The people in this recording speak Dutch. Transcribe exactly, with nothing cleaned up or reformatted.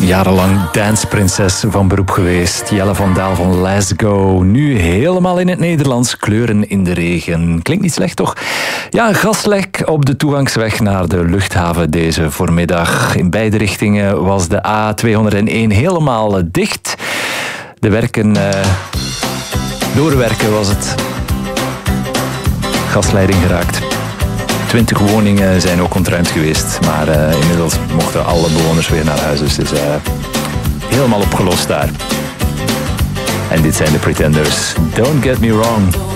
Jarenlang dansprinses van beroep geweest. Jelle van Daal van Let's Go. Nu helemaal in het Nederlands. Kleuren in de regen. Klinkt niet slecht, toch? Ja, een gaslek op de toegangsweg naar de luchthaven deze voormiddag. In beide richtingen was de A tweehonderdéén helemaal dicht. De werken... Uh, doorwerken was het. Gasleiding geraakt. Twintig woningen zijn ook ontruimd geweest. Maar uh, inmiddels mochten alle bewoners weer naar huis. Dus het is uh, helemaal opgelost daar. En dit zijn de Pretenders. Don't get me wrong.